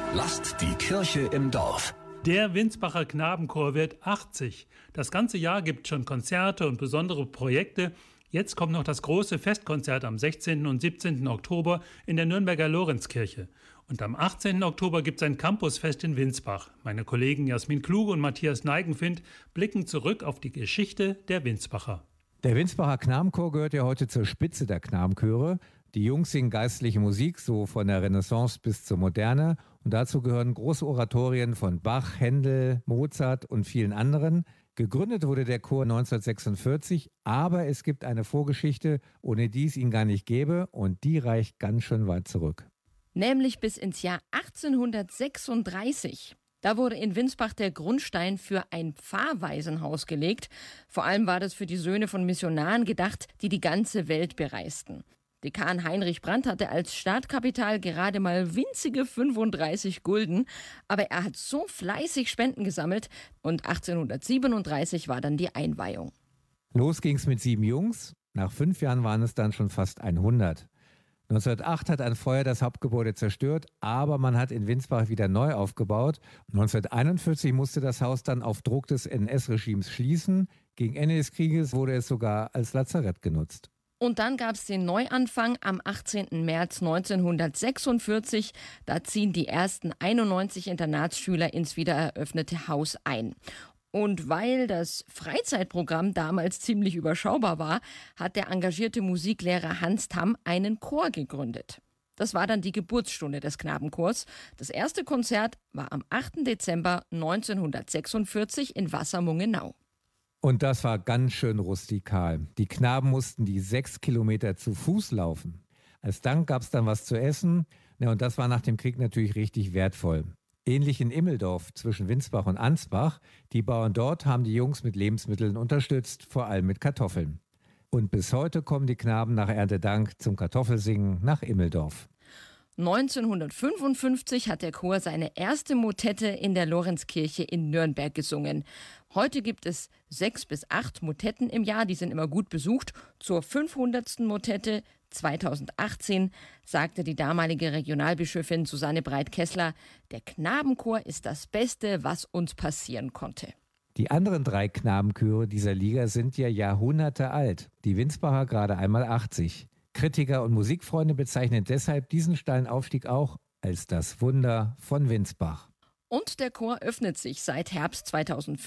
Lasst die Kirche im Dorf. Der Winsbacher Knabenchor wird 80. Das ganze Jahr gibt es schon Konzerte und besondere Projekte. Jetzt kommt noch das große Festkonzert am 16. und 17. Oktober in der Nürnberger Lorenzkirche. Und am 18. Oktober gibt es ein Campusfest in Winsbach. Meine Kollegen Jasmin Kluge und Matthias Neigenfind blicken zurück auf die Geschichte der Winsbacher. Der Winsbacher Knabenchor gehört ja heute zur Spitze der Knabenchöre. Die Jungs singen geistliche Musik, so von der Renaissance bis zur Moderne. Und dazu gehören große Oratorien von Bach, Händel, Mozart und vielen anderen. Gegründet wurde der Chor 1946, aber es gibt eine Vorgeschichte, ohne die es ihn gar nicht gäbe. Und die reicht ganz schön weit zurück. Nämlich bis ins Jahr 1836. Da wurde in Winsbach der Grundstein für ein Pfarrwaisenhaus gelegt. Vor allem war das für die Söhne von Missionaren gedacht, die die ganze Welt bereisten. Dekan Heinrich Brandt hatte als Startkapital gerade mal winzige 35 Gulden, aber er hat so fleißig Spenden gesammelt und 1837 war dann die Einweihung. Los ging's mit 7 Jungs, nach 5 Jahren waren es dann schon fast 100. 1908 hat ein Feuer das Hauptgebäude zerstört, aber man hat in Winsbach wieder neu aufgebaut. 1941 musste das Haus dann auf Druck des NS-Regimes schließen. Gegen Ende des Krieges wurde es sogar als Lazarett genutzt. Und dann gab es den Neuanfang am 18. März 1946. Da ziehen die ersten 91 Internatsschüler ins wiedereröffnete Haus ein. Und weil das Freizeitprogramm damals ziemlich überschaubar war, hat der engagierte Musiklehrer Hans Tamm einen Chor gegründet. Das war dann die Geburtsstunde des Knabenchors. Das erste Konzert war am 8. Dezember 1946 in Wassermungenau. Und das war ganz schön rustikal. Die Knaben mussten die 6 Kilometer zu Fuß laufen. Als Dank gab es dann was zu essen. Ja, und das war nach dem Krieg natürlich richtig wertvoll. Ähnlich in Immeldorf zwischen Winsbach und Ansbach. Die Bauern dort haben die Jungs mit Lebensmitteln unterstützt, vor allem mit Kartoffeln. Und bis heute kommen die Knaben nach Erntedank zum Kartoffelsingen nach Immeldorf. 1955 hat der Chor seine erste Motette in der Lorenzkirche in Nürnberg gesungen. Heute gibt es 6 bis 8 Motetten im Jahr, die sind immer gut besucht. Zur 500. Motette 2018 sagte die damalige Regionalbischöfin Susanne Breit-Kessler, der Knabenchor ist das Beste, was uns passieren konnte. Die anderen 3 Knabenchöre dieser Liga sind ja Jahrhunderte alt, die Winsbacher gerade einmal 80. Kritiker und Musikfreunde bezeichnen deshalb diesen steilen Aufstieg auch als das Wunder von Winsbach. Und der Chor öffnet sich seit Herbst 2005